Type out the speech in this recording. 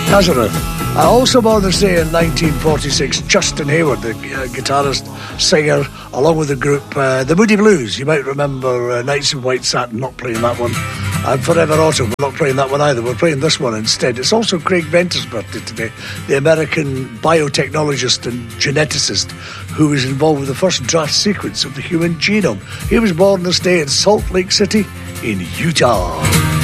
Nazareth. Also born this day in 1946, Justin Hayward, the guitarist, singer, along with the group The Moody Blues. You might remember Nights in White Satin, not playing that one. And Forever Autumn, we're not playing that one either. We're playing this one instead. It's also Craig Venter's birthday today, the American biotechnologist and geneticist who was involved with the first draft sequence of the human genome. He was born this day in Salt Lake City in Utah.